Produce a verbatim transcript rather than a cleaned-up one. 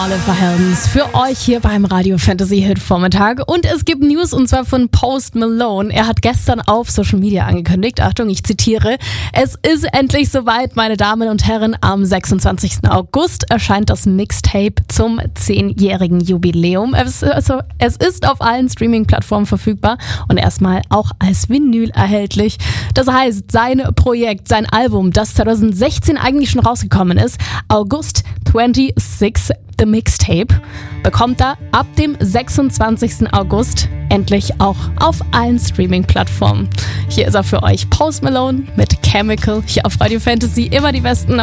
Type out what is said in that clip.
Oliver Heldens für euch hier beim Radio Fantasy Hit Vormittag. Und es gibt News und zwar von Post Malone. Er hat gestern auf Social Media angekündigt, Achtung, ich zitiere: Es ist endlich soweit, meine Damen und Herren, am sechsundzwanzigsten August erscheint das Mixtape zum zehnjährigen Jubiläum. Es, also, es ist auf allen Streaming-Plattformen verfügbar und erstmal auch als Vinyl erhältlich. Das heißt, sein Projekt, sein Album, das zwanzig sechzehn eigentlich schon rausgekommen ist, August sechsundzwanzig, The Mixtape, bekommt er ab dem sechsundzwanzigsten August endlich auch auf allen Streaming-Plattformen. Hier ist er für euch, Post Malone mit Chemical, hier auf Radio Fantasy, immer die besten